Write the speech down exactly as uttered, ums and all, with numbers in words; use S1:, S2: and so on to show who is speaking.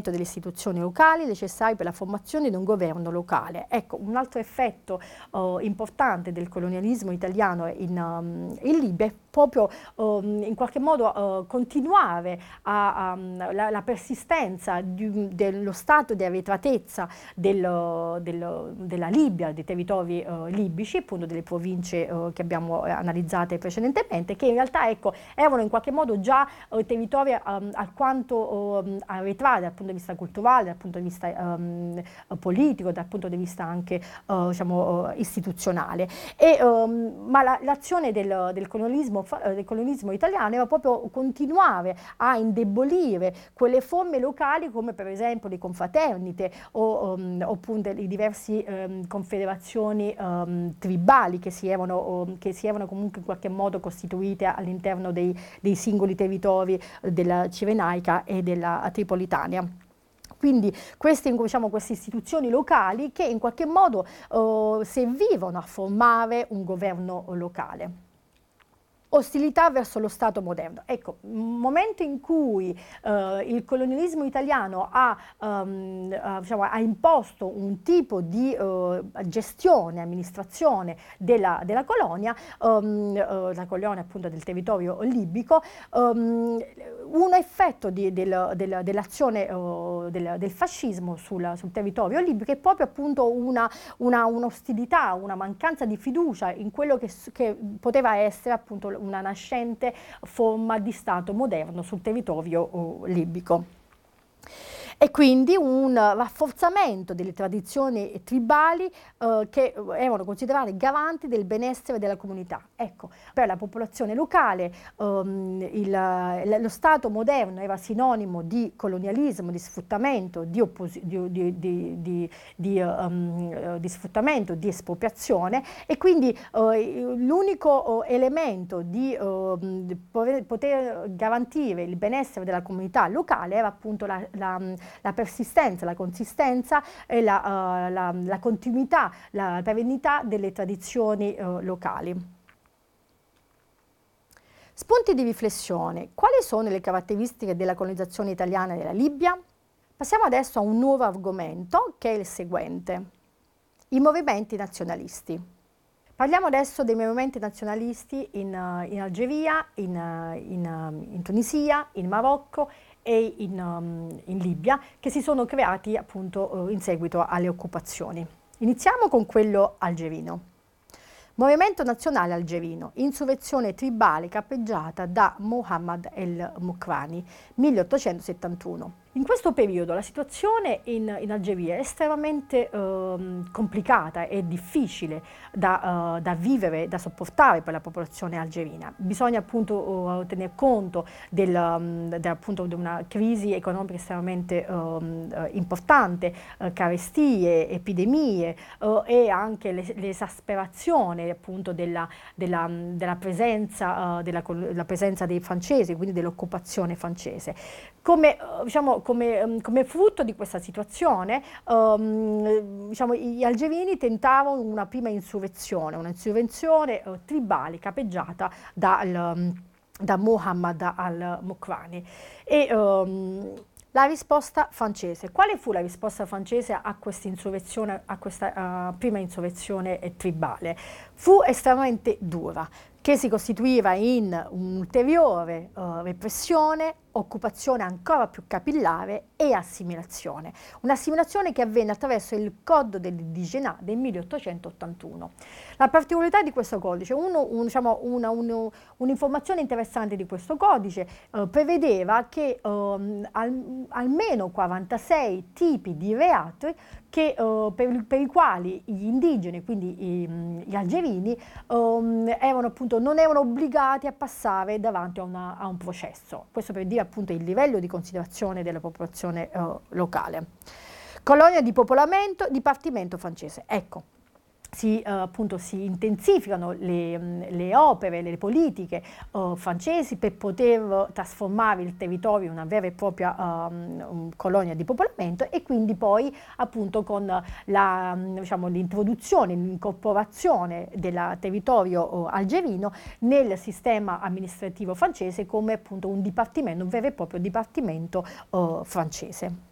S1: rafforzamento delle istituzioni locali necessari per la formazione di un governo locale. Ecco, un altro effetto uh, importante del colonialismo italiano in, um, in Libia è proprio um, in qualche modo uh, continuare a, um, la, la persistenza di, dello stato di arretratezza del, del, della Libia, dei territori uh, libici, appunto delle province uh, che abbiamo analizzate precedentemente, che in realtà ecco, erano in qualche modo già uh, territori um, alquanto um, arretrati dal punto di vista culturale, dal punto di vista um, politico, dal punto di vista anche uh, diciamo, uh, istituzionale. E, um, ma la, l'azione del, del colonialismo del colonialismo italiano era proprio continuare a indebolire quelle forme locali come per esempio le confraternite o, um, oppure le diverse um, confederazioni um, tribali che si, erano, um, che si erano comunque in qualche modo costituite all'interno dei, dei singoli territori della Cirenaica e della Tripolitania. Quindi queste, diciamo, queste istituzioni locali che in qualche modo uh, servivano a formare un governo locale. Ostilità verso lo Stato moderno. Ecco, un momento in cui eh, il colonialismo italiano ha, um, uh, diciamo, ha imposto un tipo di uh, gestione, amministrazione della, della colonia, um, uh, la colonia appunto del territorio libico, um, un effetto di, del, del, dell'azione uh, del, del fascismo sul, sul territorio libico è proprio appunto una, una, un'ostilità, una mancanza di fiducia in quello che, che poteva essere appunto una nascente forma di Stato moderno sul territorio uh, libico. E quindi un rafforzamento delle tradizioni tribali eh, che erano considerate garanti del benessere della comunità. Ecco, per la popolazione locale ehm, il, lo Stato moderno era sinonimo di colonialismo, di sfruttamento, di, di, di, di, di, di, um, di sfruttamento, di espropriazione, e quindi eh, l'unico eh, elemento di eh, poter garantire il benessere della comunità locale era appunto la, la la persistenza, la consistenza e la, uh, la, la continuità, la perennità delle tradizioni uh, locali. Spunti di riflessione. Quali sono le caratteristiche della colonizzazione italiana della Libia? Passiamo adesso a un nuovo argomento che è il seguente: i movimenti nazionalisti. Parliamo adesso dei movimenti nazionalisti in, uh, in Algeria, in, uh, in, uh, in Tunisia, in Marocco e in, um, in Libia, che si sono creati appunto uh, in seguito alle occupazioni. Iniziamo con quello algerino. Movimento nazionale algerino, insurrezione tribale capeggiata da Mohammed el Mokrani, milleottocentosettantuno. In questo periodo la situazione in, in Algeria è estremamente eh, complicata e difficile da, uh, da vivere, da sopportare per la popolazione algerina. Bisogna appunto uh, tener conto del, um, del, appunto, di una crisi economica estremamente um, uh, importante, uh, carestie, epidemie uh, e anche l'esasperazione appunto della, della, della, presenza, uh, della, della presenza dei francesi, quindi dell'occupazione francese. Come, diciamo, come, come frutto di questa situazione, um, diciamo, gli algerini tentarono una prima insurrezione, una insurrezione uh, tribale capeggiata dal, um, da Mohammed al-Mokrani. E, um, la risposta francese. Quale fu la risposta francese a questa insurrezione, a questa uh, prima insurrezione eh, tribale? Fu estremamente dura, che si costituiva in un'ulteriore uh, repressione, occupazione ancora più capillare e assimilazione. Un'assimilazione che avvenne attraverso il Code dell'Indigenat del milleottocentottantuno. La particolarità di questo codice, uno, un, diciamo, una, un, un'informazione interessante di questo codice uh, prevedeva che um, al, almeno quarantasei tipi di reati che, uh, per, per i quali gli indigeni, quindi i, gli algerini, um, erano appunto, non erano obbligati a passare davanti a, una, a un processo. Questo per dire appunto il livello di considerazione della popolazione uh, locale. Colonia di popolamento, dipartimento francese. Ecco. Si, eh, appunto, si intensificano le, le opere, le politiche eh, francesi per poter trasformare il territorio in una vera e propria um, colonia di popolamento, e quindi poi appunto con la, diciamo, l'introduzione, l'incorporazione del territorio uh, algerino nel sistema amministrativo francese come appunto un dipartimento, un vero e proprio dipartimento uh, francese.